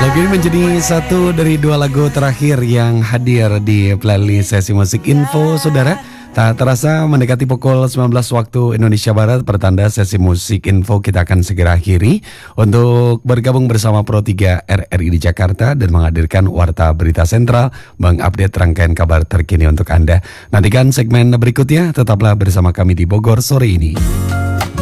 Lagu ini menjadi satu dari dua lagu terakhir yang hadir di playlist sesi musik info, saudara. Tak terasa mendekati pukul 19 waktu Indonesia Barat, pertanda sesi musik info kita akan segera akhiri untuk bergabung bersama Pro 3 RRI di Jakarta dan menghadirkan Warta Berita Sentral, mengupdate rangkaian kabar terkini untuk Anda. Nantikan segmen berikutnya, tetaplah bersama kami di Bogor sore ini.